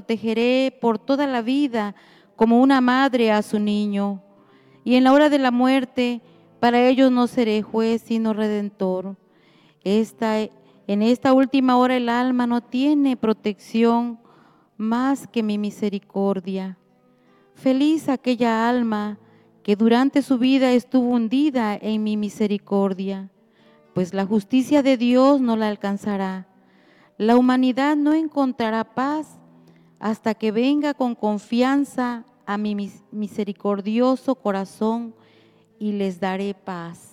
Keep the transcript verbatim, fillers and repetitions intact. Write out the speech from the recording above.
protegeré por toda la vida como una madre a su niño. Y en la hora de la muerte, para ellos no seré juez, sino redentor. Esta, en esta última hora el alma no tiene protección más que mi misericordia. Feliz aquella alma que durante su vida estuvo hundida en mi misericordia, pues la justicia de Dios no la alcanzará. La humanidad no encontrará paz hasta que venga con confianza a mi misericordioso corazón y les daré paz.